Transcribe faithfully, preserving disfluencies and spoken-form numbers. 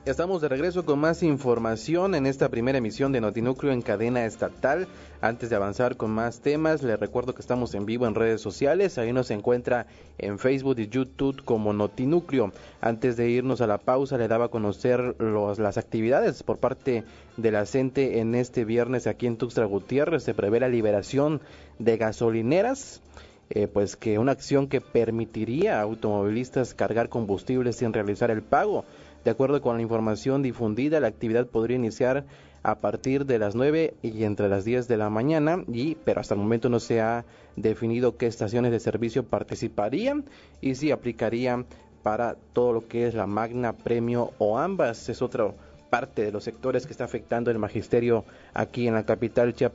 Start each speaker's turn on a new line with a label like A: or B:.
A: Estamos de regreso con más información en esta primera emisión de Notinúcleo en cadena estatal. Antes de avanzar con más temas, les recuerdo que estamos en vivo en redes sociales. Ahí nos encuentra en Facebook y YouTube como Notinúcleo. Antes de irnos a la pausa, le daba a conocer los, las actividades por parte de la CENTE en este viernes aquí en Tuxtla Gutiérrez. Se prevé la liberación de gasolineras. Eh, pues que una acción que permitiría a automovilistas cargar combustible sin realizar el pago. De acuerdo con la información difundida, la actividad podría iniciar a partir de las nueve y entre las diez de la mañana, y pero hasta el momento no se ha definido qué estaciones de servicio participarían y si aplicarían para todo lo que es la Magna, Premio o ambas. Es otra parte de los sectores que está afectando el magisterio aquí en la capital chiapaneca.